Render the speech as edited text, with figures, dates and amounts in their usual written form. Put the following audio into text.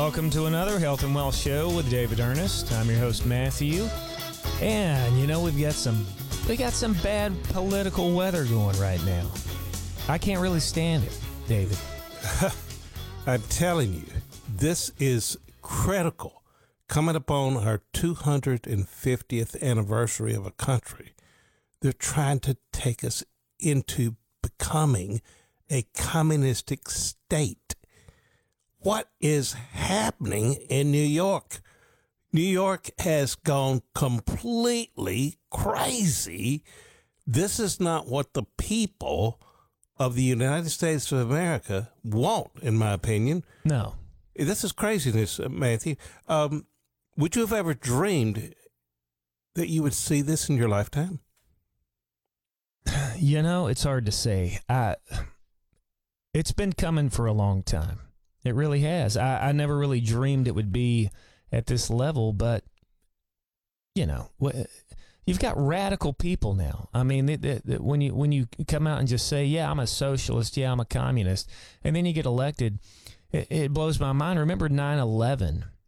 Welcome to another Health and Wealth Show with David Ernest. I'm your host, Matthew. And, we got some bad political weather going right now. I can't really stand it, David. I'm telling you, this is critical. Coming upon our 250th anniversary of a country, they're trying to take us into becoming a communistic state. What is happening in New York? New York has gone completely crazy. This is not what the people of the United States of America want, in my opinion. No. This is craziness, Matthew. Would you have ever dreamed that you would see this in your lifetime? It's hard to say. It's been coming for a long time. It really has. I never really dreamed it would be at this level, but, you've got radical people now. I mean, when you come out and just say, yeah, I'm a socialist, yeah, I'm a communist, and then you get elected, it blows my mind. Remember 9/11